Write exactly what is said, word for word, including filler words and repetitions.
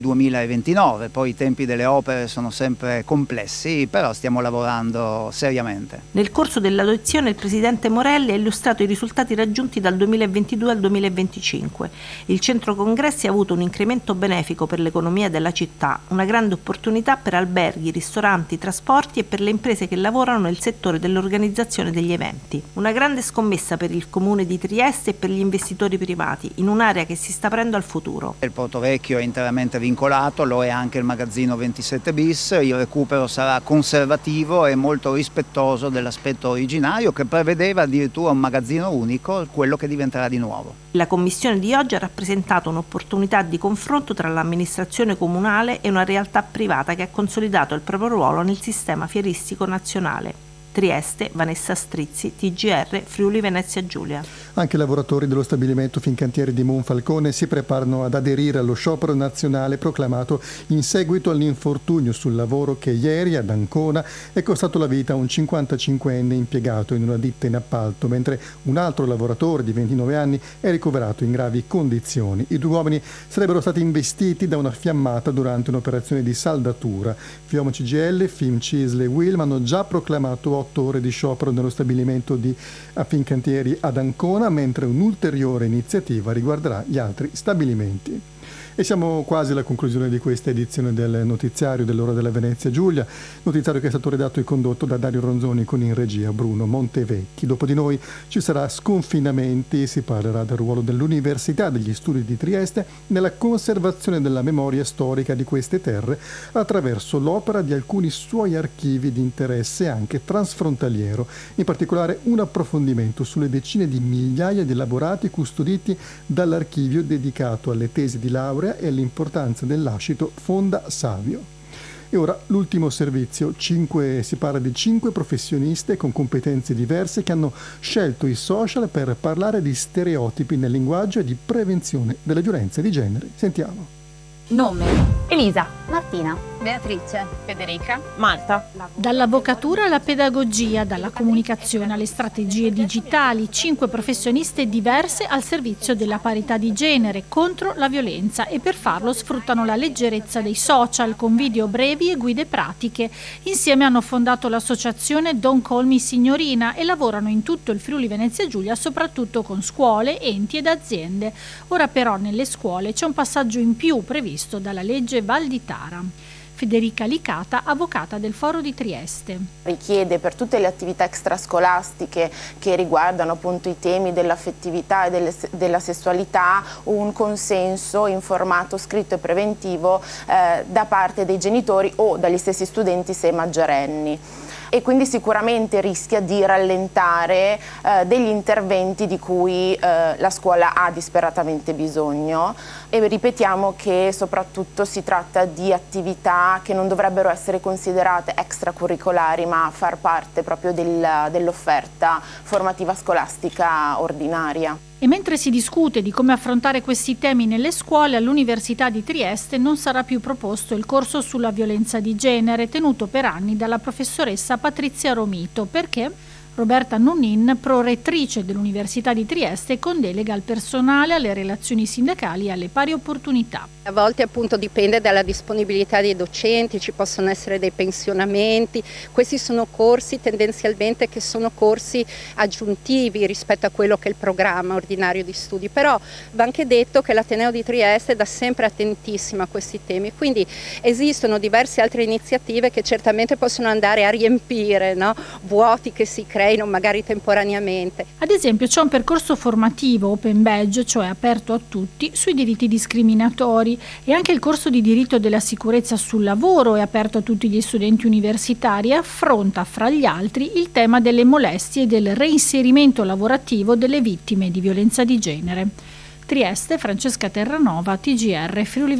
duemilaventinove, poi i tempi delle opere sono sempre complessi, però stiamo lavorando seriamente. Nel corso dell'audizione il presidente Morelli ha illustrato i risultati raggiunti dal duemilaventidue al duemilaventicinque. Il centro congressi ha avuto un incremento benefico per l'economia della città, una grande opportunità per alberghi, ristoranti, trasporti e per le imprese che lavorano nel settore dell'organizzazione degli eventi. Una grande scommessa per il comune di Trieste e per gli investitori privati, in un'area che si sta aprendo al futuro. Il Porto Vecchio è interamente vincolato, lo è anche il magazzino ventisette bis, il recupero sarà conservativo e molto rispettoso dell'aspetto originario che prevedeva addirittura un magazzino unico, quello che diventerà di nuovo. La commissione di oggi ha rappresentato un'opportunità di confronto tra l'amministrazione comunale e una realtà privata che ha consolidato il proprio ruolo nel sistema fieristico nazionale. Trieste, Vanessa Strizzi, T G R, Friuli Venezia Giulia. Anche i lavoratori dello stabilimento Fincantieri di Monfalcone si preparano ad aderire allo sciopero nazionale proclamato in seguito all'infortunio sul lavoro che ieri ad Ancona è costato la vita a un cinquantacinquenne impiegato in una ditta in appalto, mentre un altro lavoratore di ventinove anni è ricoverato in gravi condizioni. I due uomini sarebbero stati investiti da una fiammata durante un'operazione di saldatura. Fiume C G L, Film Cisle e Wilm hanno già proclamato otto ore di sciopero nello stabilimento di Fincantieri ad Ancona, mentre un'ulteriore iniziativa riguarderà gli altri stabilimenti. E siamo quasi alla conclusione di questa edizione del notiziario dell'Ora della Venezia Giulia, notiziario che è stato redatto e condotto da Dario Ronzoni con in regia Bruno Montevecchi. Dopo di noi ci sarà Sconfinamenti, si parlerà del ruolo dell'Università degli Studi di Trieste nella conservazione della memoria storica di queste terre attraverso l'opera di alcuni suoi archivi di interesse anche transfrontaliero, in particolare un approfondimento sulle decine di migliaia di elaborati custoditi dall'archivio dedicato alle tesi di laurea e all'importanza del lascito Fonda Savio. E ora l'ultimo servizio, cinque, si parla di cinque professioniste con competenze diverse che hanno scelto i social per parlare di stereotipi nel linguaggio e di prevenzione delle violenze di genere. Sentiamo. Nome: Elisa, Martina, Beatrice, Federica, Marta. Dall'avvocatura alla pedagogia, dalla comunicazione alle strategie digitali, cinque professioniste diverse al servizio della parità di genere contro la violenza e per farlo sfruttano la leggerezza dei social con video brevi e guide pratiche. Insieme hanno fondato l'associazione Don't Call Me Signorina e lavorano in tutto il Friuli Venezia Giulia soprattutto con scuole, enti ed aziende. Ora però nelle scuole c'è un passaggio in più previsto dalla legge Valditara. Federica Licata, avvocata del Foro di Trieste. Richiede per tutte le attività extrascolastiche che riguardano appunto i temi dell'affettività e delle, della sessualità un consenso informato, scritto e preventivo eh, da parte dei genitori o dagli stessi studenti se maggiorenni. E quindi sicuramente rischia di rallentare eh, degli interventi di cui eh, la scuola ha disperatamente bisogno e ripetiamo che soprattutto si tratta di attività che non dovrebbero essere considerate extracurricolari ma far parte proprio del, dell'offerta formativa scolastica ordinaria. E mentre si discute di come affrontare questi temi nelle scuole, all'Università di Trieste non sarà più proposto il corso sulla violenza di genere tenuto per anni dalla professoressa Patrizia Romito. Perché? Roberta Nunnin, prorettrice dell'Università di Trieste con delega al personale, alle relazioni sindacali e alle pari opportunità. A volte appunto dipende dalla disponibilità dei docenti, ci possono essere dei pensionamenti, questi sono corsi tendenzialmente che sono corsi aggiuntivi rispetto a quello che è il programma ordinario di studi, però va anche detto che l'Ateneo di Trieste è da sempre attentissimo a questi temi, quindi esistono diverse altre iniziative che certamente possono andare a riempire, no? Vuoti che si creino magari temporaneamente. Ad esempio c'è un percorso formativo open badge, cioè aperto a tutti, sui diritti discriminatori e anche il corso di diritto della sicurezza sul lavoro è aperto a tutti gli studenti universitari e affronta fra gli altri il tema delle molestie e del reinserimento lavorativo delle vittime di violenza di genere. Trieste, Francesca Terranova, T G R, Friuli